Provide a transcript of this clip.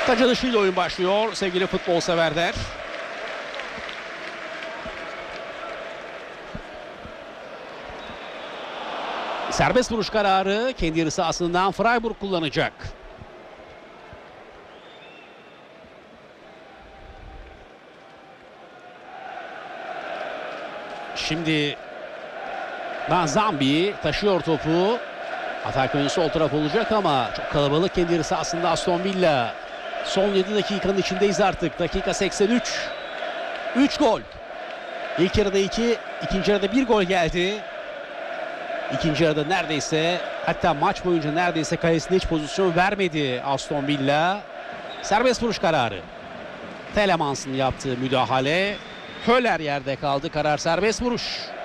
Taca dışıyla oyun başlıyor sevgili futbol severler. Serbest vuruş kararı kendi yarı sahasından Freiburg kullanacak. Şimdi Manzambi taşıyor topu. Atak yönü sol taraf olacak ama çok kalabalık kendi yarı sahasında Aston Villa. Son 7 dakikanın içindeyiz artık. Dakika 83. 3 gol. İlk yarıda 2, ikinci yarıda 1 gol geldi. İkinci yarıda neredeyse, hatta maç boyunca neredeyse kalesine hiç pozisyon vermedi Aston Villa. Serbest vuruş kararı. Telemans'ın yaptığı müdahale. Höller yerde kaldı. Karar serbest vuruş.